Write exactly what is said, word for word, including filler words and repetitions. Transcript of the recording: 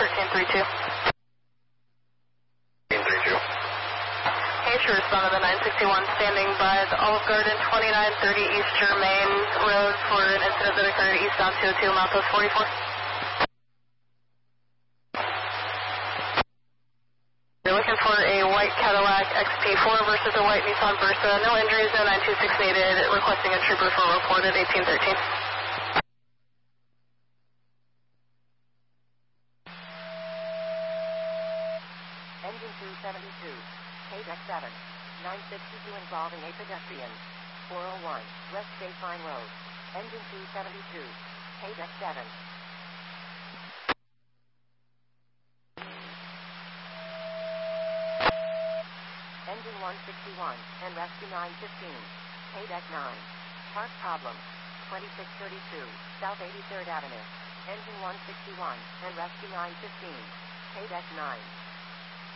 thirteen three two. thirteen three two. Hey, sure, respond to the nine sixty-one standing by the Olive Garden, twenty-nine thirty East Germain Road for an incident that occurred eastbound two oh two, Mountpost forty-four. You're looking for a white Cadillac X P four versus a white Nissan Versa. No injuries, no nine two six needed. Requesting a trooper for a report at eighteen thirteen. Engine two seventy-two, K D E C seven, nine sixty-two involving a pedestrian. four oh one, West State Line Road. Engine two seventy-two, K D E C seven. Engine one sixty-one, and Rescue nine fifteen, K D E C nine. Park problem, twenty-six thirty-two, South eighty-third Avenue. Engine one sixty-one, and Rescue nine fifteen, K D E C nine.